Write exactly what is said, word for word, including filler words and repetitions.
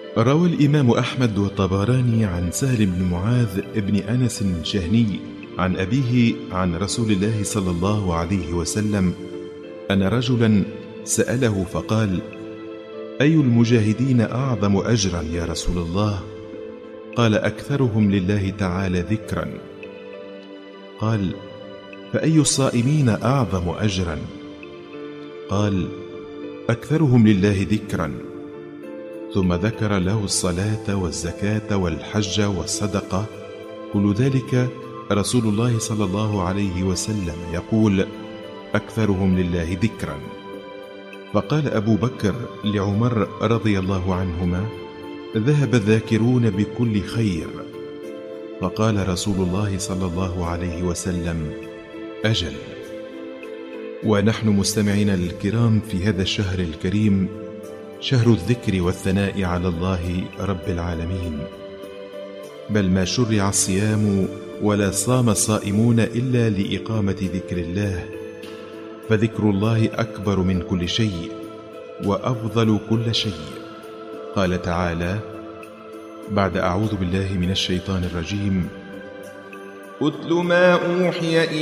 روى الإمام أحمد والطبراني عن سهل بن معاذ بن أنس الشهني عن أبيه عن رسول الله صلى الله عليه وسلم أن رجلا سأله فقال: أي المجاهدين أعظم أجرا يا رسول الله؟ قال: أكثرهم لله تعالى ذكرا. قال: فأي الصائمين أعظم أجرا؟ قال: أكثرهم لله ذكرا. ثم ذكر له الصلاة والزكاة والحج والصدقة، كل ذلك رسول الله صلى الله عليه وسلم يقول: أكثرهم لله ذكرا. فقال أبو بكر لعمر رضي الله عنهما: ذهب الذاكرون بكل خير. فقال رسول الله صلى الله عليه وسلم: أجل. ونحن مستمعين الكرام في هذا الشهر الكريم، شهر الذكر والثناء على الله رب العالمين، بل ما شرع الصيام ولا صام الصائمون إلا لإقامة ذكر الله، فذكر الله أكبر من كل شيء وأفضل كل شيء. قال تعالى بعد أعوذ بالله من الشيطان الرجيم: أتل ما أوحي